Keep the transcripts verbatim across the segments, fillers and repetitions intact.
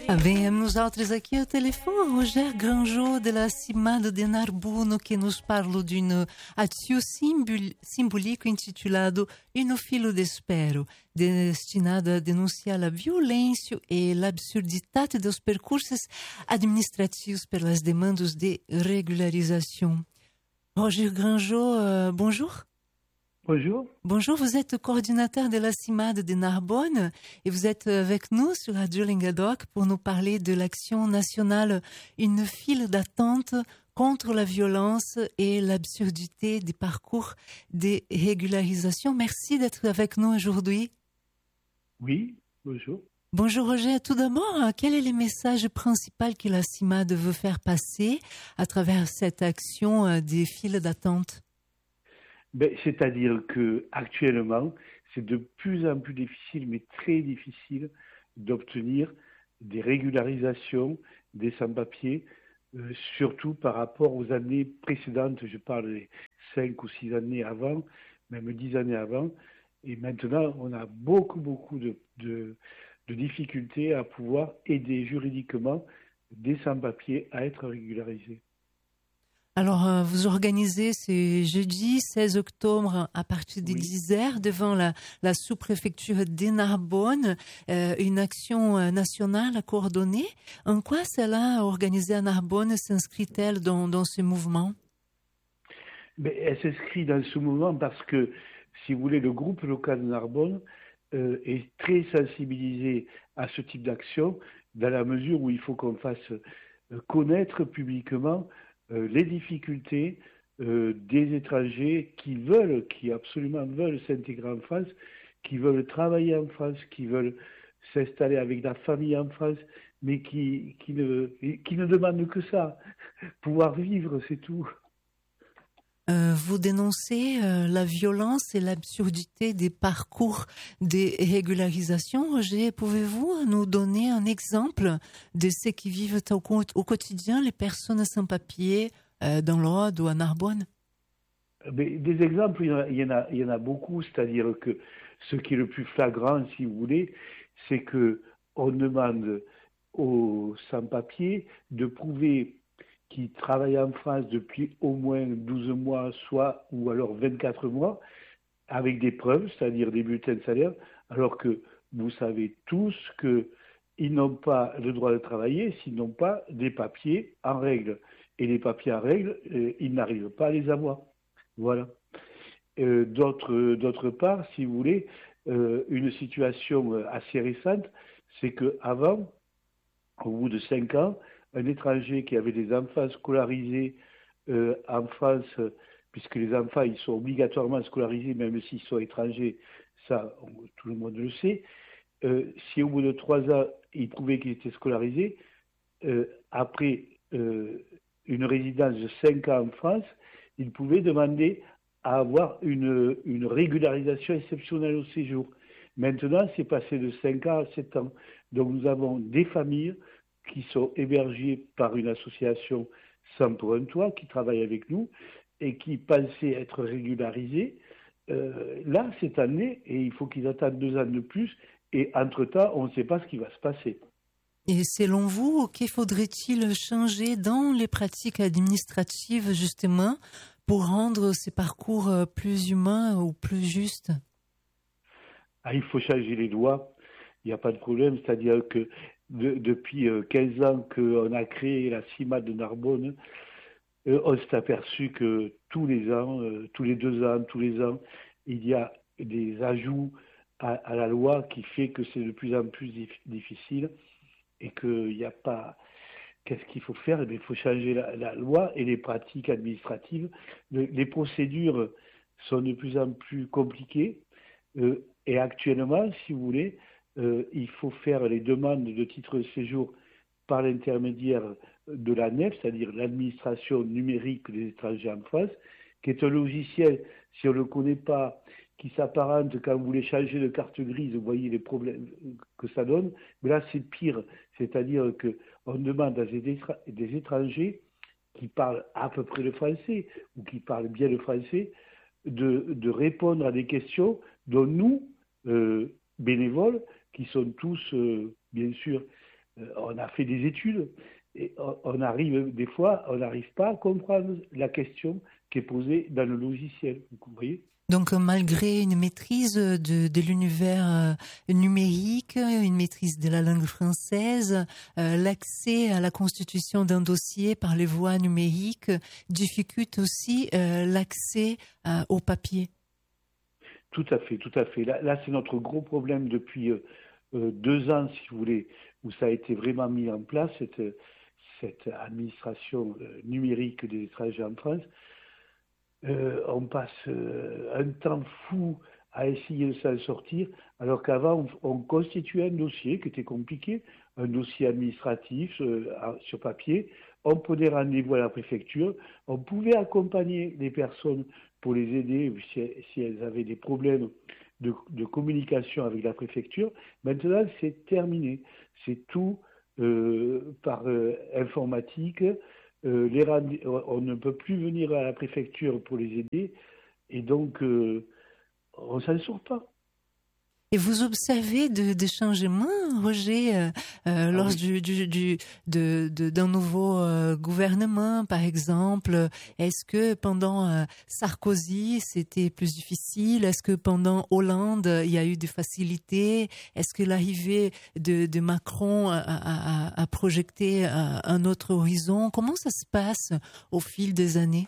Vemos outros aqui ao telefone, Roger Grangeau de la Cimade de Narbonne, que nos parla d'une action simbol- symbolique intitulado Une filo d'espero, destinada a denunciar a violência e l'absurdidade dos percursos administrativos pelas demandas de regularização. Roger Grangeau, euh, bonjour. Bonjour. Bonjour, vous êtes coordinateur de la Cimade de Narbonne et vous êtes avec nous sur Radio Lingadoc pour nous parler de l'action nationale Une file d'attente contre la violence et l'absurdité des parcours de régularisation. Merci d'être avec nous aujourd'hui. Oui, bonjour. Bonjour Roger, tout d'abord, quel est le message principal que la Cimade veut faire passer à travers cette action des files d'attente? Ben, c'est-à-dire que actuellement, c'est de plus en plus difficile, mais très difficile, d'obtenir des régularisations des sans-papiers, euh, surtout par rapport aux années précédentes. Je parle des cinq ou six années avant, même dix années avant. Et maintenant, on a beaucoup, beaucoup de, de, de difficultés à pouvoir aider juridiquement des sans-papiers à être régularisés. Alors, euh, vous organisez ce jeudi seize octobre à partir des Oui. dix heures devant la, la sous-préfecture de Narbonne, euh, une action euh, nationale coordonnée. En quoi cela, organisée à Narbonne, s'inscrit-elle dans, dans ce mouvement? Mais elle s'inscrit dans ce mouvement parce que, si vous voulez, le groupe local de Narbonne euh, est très sensibilisé à ce type d'action dans la mesure où il faut qu'on fasse euh, connaître publiquement euh, les difficultés euh, des étrangers qui veulent, qui absolument veulent s'intégrer en France, qui veulent travailler en France, qui veulent s'installer avec la famille en France, mais qui, qui, ne, qui ne demandent que ça, pouvoir vivre, c'est tout. Euh, vous dénoncez euh, la violence et l'absurdité des parcours de régularisation. Roger, pouvez-vous nous donner un exemple de ce qui vivent au, au quotidien les personnes sans papier euh, dans l'Aude ou à Narbonne? Mais des exemples, il y, en a, il, y en a, il y en a beaucoup, c'est-à-dire que ce qui est le plus flagrant, si vous voulez, c'est que on demande aux sans-papiers de prouver qui travaillent en France depuis au moins douze mois, soit, ou alors vingt-quatre mois, avec des preuves, c'est-à-dire des bulletins de salaire, alors que vous savez tous qu'ils n'ont pas le droit de travailler s'ils n'ont pas des papiers en règle. Et les papiers en règle, euh, ils n'arrivent pas à les avoir. Voilà. Euh, d'autre, d'autre part, si vous voulez, euh, une situation assez récente, c'est qu'avant, au bout de cinq ans, un étranger qui avait des enfants scolarisés euh, en France, euh, puisque les enfants ils sont obligatoirement scolarisés, même s'ils sont étrangers, ça on, tout le monde le sait, euh, si au bout de trois ans, il prouvait qu'ils étaient scolarisés, euh, après euh, une résidence de cinq ans en France, il pouvait demander à avoir une, une régularisation exceptionnelle au séjour. Maintenant, c'est passé de cinq ans à sept ans. Donc nous avons des familles qui sont hébergés par une association Sans pour un toit, qui travaille avec nous et qui pensaient être régularisés. Euh, là, cette année, et il faut qu'ils attendent deux ans de plus, et entre-temps, on ne sait pas ce qui va se passer. Et selon vous, que faudrait-il changer dans les pratiques administratives, justement, pour rendre ces parcours plus humains ou plus justes? Ah, il faut changer les lois, il n'y a pas de problème, c'est-à-dire que De, depuis euh, quinze ans qu'on a créé la Cimade de Narbonne, euh, on s'est aperçu que tous les ans, euh, tous les deux ans, tous les ans, il y a des ajouts à, à la loi qui fait que c'est de plus en plus dif- difficile et qu'il n'y a pas... Qu'est-ce qu'il faut faire? Eh bien, il faut changer la, la loi et les pratiques administratives. Le, les procédures sont de plus en plus compliquées euh, et actuellement, si vous voulez, Euh, il faut faire les demandes de titre de séjour par l'intermédiaire de l'A N E F, c'est-à-dire l'administration numérique des étrangers en France, qui est un logiciel, si on ne le connaît pas, qui s'apparente quand vous voulez changer de carte grise, vous voyez les problèmes que ça donne. Mais là, c'est pire, c'est-à-dire qu'on demande à des, étra- des étrangers qui parlent à peu près le français ou qui parlent bien le français de, de répondre à des questions dont nous, euh, bénévoles, qui sont tous, euh, bien sûr, euh, on a fait des études et on, on arrive, des fois, on n'arrive pas à comprendre la question qui est posée dans le logiciel. Vous voyez ? Donc, malgré une maîtrise de, de l'univers euh, numérique, une maîtrise de la langue française, euh, l'accès à la constitution d'un dossier par les voies numériques difficulte aussi euh, l'accès euh, au papier. Tout à fait, tout à fait. Là, là c'est notre gros problème depuis euh, euh, deux ans, si vous voulez, où ça a été vraiment mis en place, cette, cette administration euh, numérique des étrangers en France. Euh, on passe euh, un temps fou à essayer de s'en sortir, alors qu'avant, on, on constituait un dossier qui était compliqué, un dossier administratif euh, sur papier. On prenait rendez-vous à la préfecture, on pouvait accompagner les personnes pour les aider si, si elles avaient des problèmes de, de communication avec la préfecture. Maintenant, c'est terminé. C'est tout euh, par euh, informatique. Euh, les rend- on ne peut plus venir à la préfecture pour les aider et donc euh, on ne s'en sort pas. Et vous observez de, des changements, Roger, euh, euh, lors ah oui. du, du, du, de, de, d'un nouveau euh, gouvernement, par exemple. Est-ce que pendant euh, Sarkozy, c'était plus difficile? Est-ce que pendant Hollande, il y a eu des facilités? Est-ce que l'arrivée de, de Macron a, a, a projeté un autre horizon? Comment ça se passe au fil des années?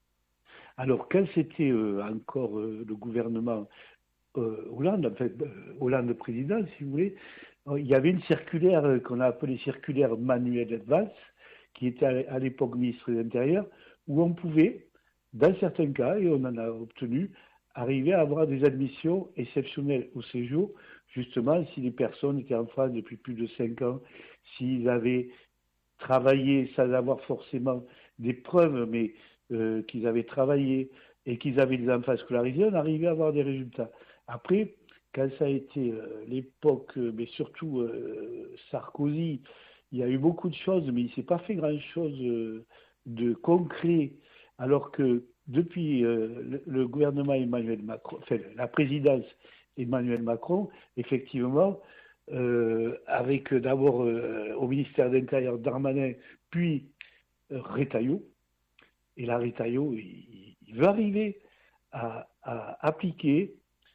Alors, quand c'était euh, encore euh, le gouvernement Euh, Hollande, en fait, euh, Hollande président, si vous voulez, euh, il y avait une circulaire euh, qu'on a appelée circulaire Manuel Valls, qui était à, à l'époque ministre de l'Intérieur, où on pouvait, dans certains cas, et on en a obtenu, arriver à avoir des admissions exceptionnelles au séjour, justement si les personnes étaient en France depuis plus de cinq ans, s'ils avaient travaillé sans avoir forcément des preuves, mais euh, qu'ils avaient travaillé et qu'ils avaient des enfants scolarisés, on arrivait à avoir des résultats. Après, quand ça a été euh, l'époque, euh, mais surtout euh, Sarkozy, il y a eu beaucoup de choses, mais il ne s'est pas fait grand-chose euh, de concret, alors que depuis euh, le, le gouvernement Emmanuel Macron, enfin la présidence Emmanuel Macron, effectivement, euh, avec d'abord euh, au ministère de l'Intérieur Darmanin, puis euh, Retailleau, et là Retailleau, il, il veut arriver à, à appliquer,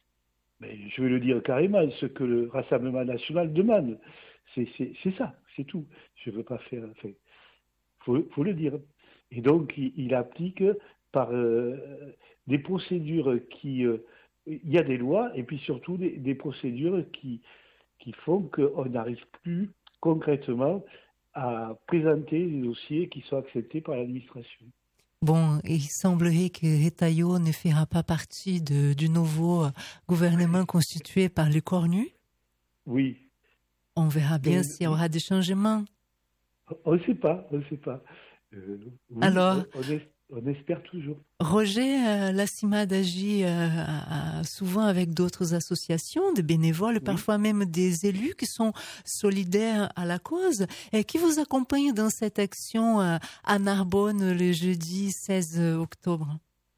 mais je vais le dire carrément, ce que le Rassemblement national demande. C'est, c'est, c'est ça, c'est tout. Je ne veux pas faire... Enfin, faut, faut le dire. Et donc, il, il applique par euh, des procédures qui... Euh, il y a des lois, et puis surtout des, des procédures qui, qui font qu'on n'arrive plus concrètement à présenter des dossiers qui sont acceptés par l'administration. Bon, il semblerait que Retailleau ne fera pas partie de, du nouveau gouvernement constitué par les Cornus. Oui. On verra bien Mais, s'il y aura des changements. On ne sait pas, on ne sait pas. Euh, oui, Alors, on, on, est, on espère toujours. Roger, euh, la CIMAD agit euh, souvent avec d'autres associations, des bénévoles, oui. Parfois même des élus qui sont solidaires à la cause et qui vous accompagnent dans cette action euh, à Narbonne le jeudi seize octobre.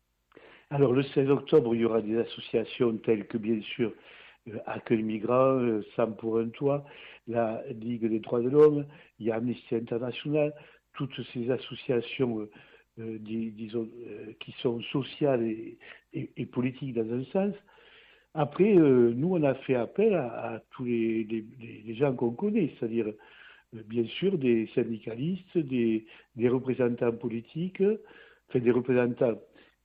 Alors le seize octobre, il y aura des associations telles que bien sûr euh, Accueil Migrants, euh, Sam pour un toit, la Ligue des droits de l'homme, il y a Amnesty International, toutes ces associations euh, Euh, disons, euh, qui sont sociales et, et, et politiques dans un sens. Après, euh, nous, on a fait appel à, à tous les, les, les gens qu'on connaît, c'est-à-dire, euh, bien sûr, des syndicalistes, des, des représentants politiques, enfin, des représentants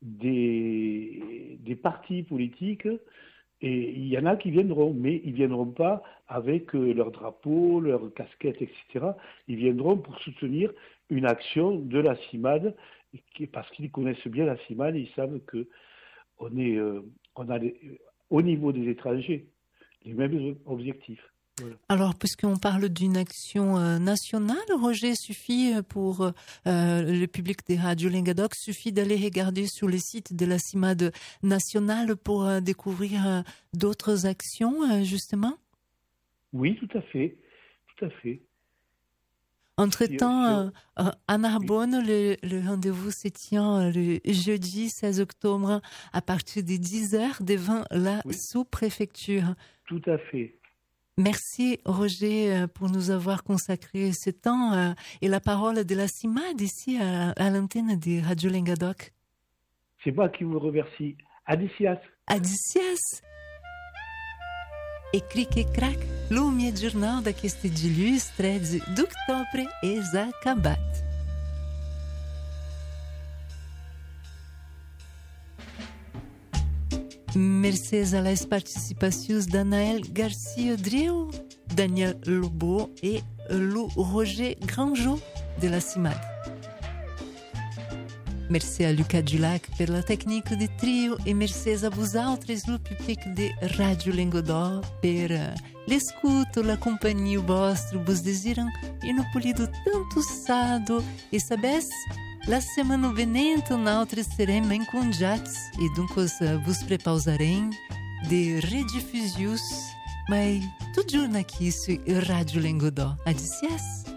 des, des partis politiques, et il y en a qui viendront, mais ils ne viendront pas avec euh, leur drapeau, leur casquette, et cetera. Ils viendront pour soutenir une action de la CIMAD, parce qu'ils connaissent bien la CIMAD, ils savent qu'on est, euh, on a les, au niveau des étrangers les mêmes objectifs. Voilà. Alors, puisqu'on parle d'une action euh, nationale, Roger, suffit pour euh, le public des radios Lingadoc, suffit d'aller regarder sur les sites de la CIMAD nationale pour euh, découvrir euh, d'autres actions, euh, justement? Oui, tout à fait, tout à fait. Entre-temps, euh, à Narbonne, le, le rendez-vous se tient le jeudi seize octobre à partir des dix heures devant la oui. sous-préfecture. Tout à fait. Merci Roger pour nous avoir consacré ce temps euh, et la parole de la CIMAD ici à, à l'antenne de Radio Languedoc. C'est moi qui vous remercie. Adicias. Adicias. E cric e crac, lumea jornal d'aqueste dilluns tretze d'octubre és acabat. Mercès a les participacions d'Anaël Garcia Driu, Daniel Lobo et Lou Roger Grangeau de la CIMAD. Merci a Lucas Dulac per la tecnique de trio e mercès a vosaltres, lo public de Radio Languedoc, per l'escuto, la companhia vostra. Vos desiram e no polido tanto sado e sabes, la semana venente naltres serem enconjats e duncos vos prepausarem de rediffusius, mas tudo aqui sur Radio Languedoc. Adicias!